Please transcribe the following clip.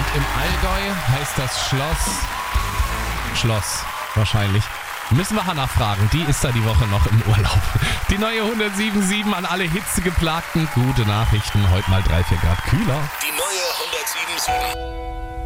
im Allgäu heißt das Schloss wahrscheinlich. Müssen wir Hannah fragen, die ist da die Woche noch im Urlaub. Die neue 107.7 an alle Hitzegeplagten. Gute Nachrichten, heute mal 3-4 Grad kühler. Die neue 107.7